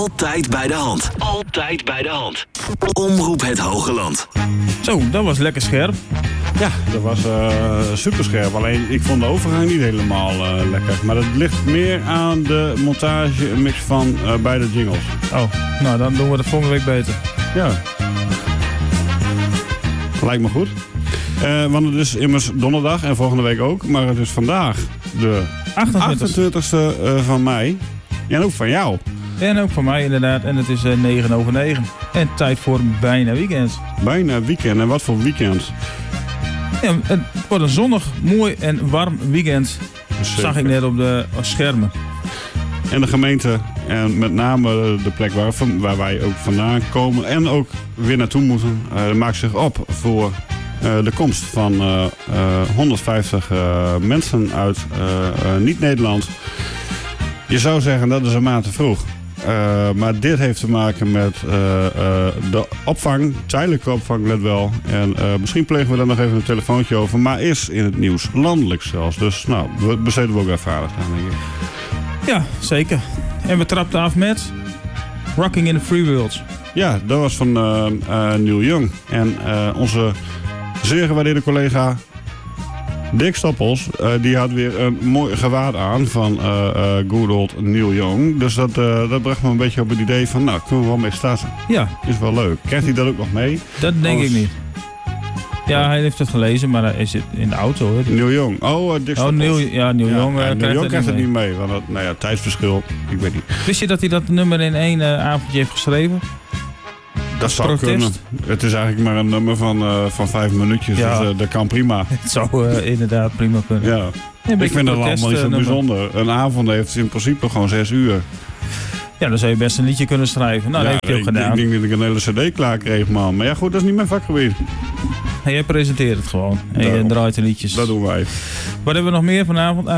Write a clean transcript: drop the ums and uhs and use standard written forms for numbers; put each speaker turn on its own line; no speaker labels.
Altijd bij de hand. Altijd bij de hand. Omroep het Hogeland.
Zo, dat was lekker scherp.
Ja, dat was super scherp. Alleen ik vond de overgang niet helemaal lekker. Maar dat ligt meer aan de montage mix van beide jingles.
Oh, nou dan doen we het volgende week beter.
Ja. Lijkt me goed. Want het is immers donderdag en volgende week ook. Maar het is vandaag de 28e van mei. En ook van jou.
En ook van mij inderdaad. En het is 9:09. En tijd voor bijna weekend.
Bijna weekend. En wat voor weekend?
Ja, het wordt een zonnig, mooi en warm weekend.
Zeker.
Zag ik net op de schermen.
En de gemeente en met name de plek waar wij ook vandaan komen en ook weer naartoe moeten, maakt zich op voor de komst van 150 mensen uit niet-Nederland. Je zou zeggen dat is een maand te vroeg. Maar dit heeft te maken met de opvang, tijdelijke opvang, let wel. En misschien plegen we daar nog even een telefoontje over. Maar eerst in het nieuws, landelijk zelfs. Dus nou, we besteden we ook even aardig aan, denk ik.
Ja, zeker. En we trapten af met Rocking in the Free World.
Ja, dat was van Neil Young. En onze zeer gewaardeerde collega Dick Stoppels, die had weer een mooi gewaad aan van good old Neil Young. Dus dat bracht me een beetje op het idee van, nou, kunnen we wel mee starten.
Ja.
Is wel leuk. Krijgt hij dat ook nog mee?
Dat denk ik niet. Ja, hij heeft het gelezen, maar hij zit in de auto. Hè?
Neil Young. Oh, Dick Stoppels.
Neil Young
Neil Young krijgt het niet mee. Want dat, nou ja, tijdsverschil, ik weet niet.
Wist je dat hij dat nummer in één avondje heeft geschreven?
Dat zou kunnen. Het is eigenlijk maar een nummer van 5 minuutjes. Ja. Dus dat kan prima.
Het zou inderdaad prima kunnen.
Ja. Ik vind dat allemaal niet zo bijzonder. Een avond heeft in principe gewoon 6 uur.
Ja, dan zou je best een liedje kunnen schrijven. Nou, dat heb je ook gedaan.
Ik denk dat ik een hele cd klaar kreeg, man. Maar ja, goed, dat is niet mijn vakgebied.
En jij presenteert het gewoon. En je draait de liedjes.
Dat doen wij.
Wat hebben we nog meer vanavond?